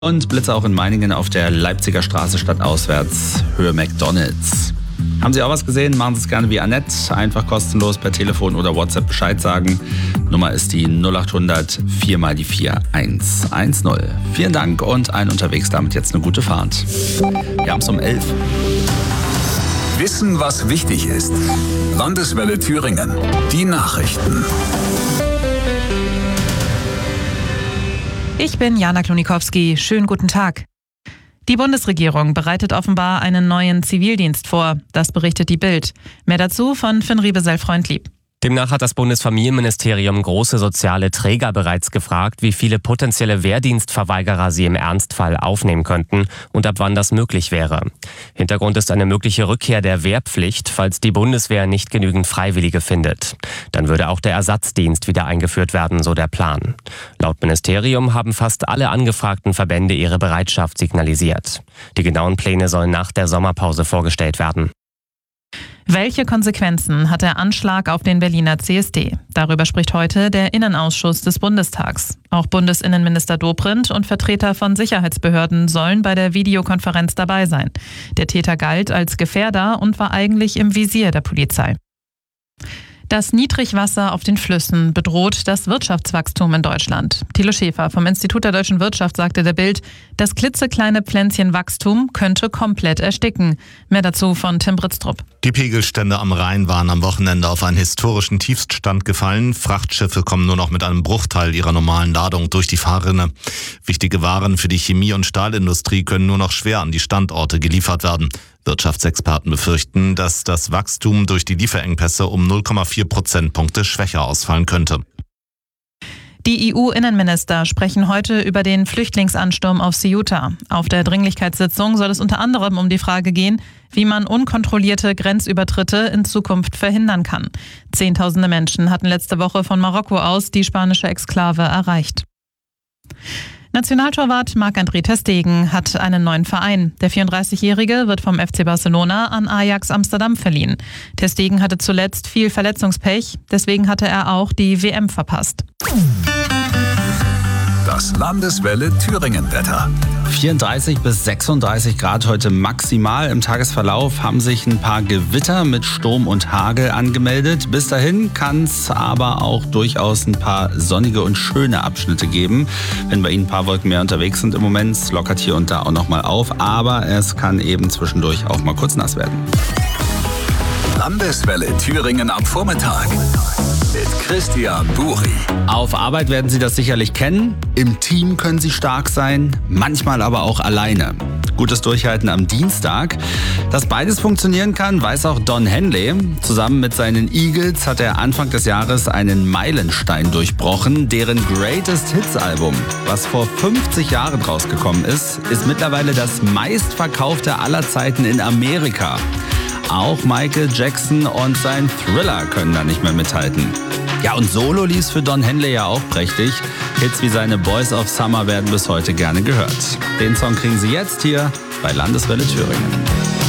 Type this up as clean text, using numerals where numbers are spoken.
Und Blitze auch in Meiningen auf der Leipziger Straße stadtauswärts, Höhe McDonald's. Haben Sie auch was gesehen? Machen Sie es gerne wie Annette. Einfach kostenlos per Telefon oder WhatsApp Bescheid sagen. Nummer ist die 0800 4 mal die 4 110. Vielen Dank und allen unterwegs damit jetzt eine gute Fahrt. Wir haben es um 11. Wissen, was wichtig ist. Landeswelle Thüringen. Die Nachrichten. Ich bin Jana Klonikowski. Schönen guten Tag. Die Bundesregierung bereitet offenbar einen neuen Zivildienst vor. Das berichtet die Bild. Mehr dazu von Finn Riebesell-Freundlieb. Demnach hat das Bundesfamilienministerium große soziale Träger bereits gefragt, wie viele potenzielle Wehrdienstverweigerer sie im Ernstfall aufnehmen könnten und ab wann das möglich wäre. Hintergrund ist eine mögliche Rückkehr der Wehrpflicht, falls die Bundeswehr nicht genügend Freiwillige findet. Dann würde auch der Ersatzdienst wieder eingeführt werden, so der Plan. Laut Ministerium haben fast alle angefragten Verbände ihre Bereitschaft signalisiert. Die genauen Pläne sollen nach der Sommerpause vorgestellt werden. Welche Konsequenzen hat der Anschlag auf den Berliner CSD? Darüber spricht heute der Innenausschuss des Bundestags. Auch Bundesinnenminister Dobrindt und Vertreter von Sicherheitsbehörden sollen bei der Videokonferenz dabei sein. Der Täter galt als Gefährder und war eigentlich im Visier der Polizei. Das Niedrigwasser auf den Flüssen bedroht das Wirtschaftswachstum in Deutschland. Thilo Schäfer vom Institut der deutschen Wirtschaft sagte der Bild, das klitzekleine Pflänzchen Wachstum könnte komplett ersticken. Mehr dazu von Tim Britztrup. Die Pegelstände am Rhein waren am Wochenende auf einen historischen Tiefstand gefallen. Frachtschiffe kommen nur noch mit einem Bruchteil ihrer normalen Ladung durch die Fahrrinne. Wichtige Waren für die Chemie- und Stahlindustrie können nur noch schwer an die Standorte geliefert werden. Wirtschaftsexperten befürchten, dass das Wachstum durch die Lieferengpässe um 0,4 Prozentpunkte schwächer ausfallen könnte. Die EU-Innenminister sprechen heute über den Flüchtlingsansturm auf Ceuta. Auf der Dringlichkeitssitzung soll es unter anderem um die Frage gehen, wie man unkontrollierte Grenzübertritte in Zukunft verhindern kann. Zehntausende Menschen hatten letzte Woche von Marokko aus die spanische Exklave erreicht. Nationaltorwart Marc-André ter Stegen hat einen neuen Verein. Der 34-Jährige wird vom FC Barcelona an Ajax Amsterdam verliehen. Ter Stegen hatte zuletzt viel Verletzungspech, deswegen hatte er auch die WM verpasst. Das Landeswelle Thüringen-Wetter. 34 bis 36 Grad heute maximal. Im Tagesverlauf haben sich ein paar Gewitter mit Sturm und Hagel angemeldet. Bis dahin kann es aber auch durchaus ein paar sonnige und schöne Abschnitte geben. Wenn bei Ihnen ein paar Wolken mehr unterwegs sind im Moment, lockert hier und da auch nochmal auf. Aber es kann eben zwischendurch auch mal kurz nass werden. Landeswelle Thüringen am Vormittag mit Christian Buri. Auf Arbeit werden Sie das sicherlich kennen. Im Team können Sie stark sein, manchmal aber auch alleine. Gutes Durchhalten am Dienstag. Dass beides funktionieren kann, weiß auch Don Henley. Zusammen mit seinen Eagles hat er Anfang des Jahres einen Meilenstein durchbrochen. Deren Greatest Hits Album, was vor 50 Jahren rausgekommen ist, ist mittlerweile das meistverkaufte aller Zeiten in Amerika. Auch Michael Jackson und sein Thriller können da nicht mehr mithalten. Ja, und solo lief's für Don Henley ja auch prächtig. Hits wie seine Boys of Summer werden bis heute gerne gehört. Den Song kriegen Sie jetzt hier bei Landeswelle Thüringen.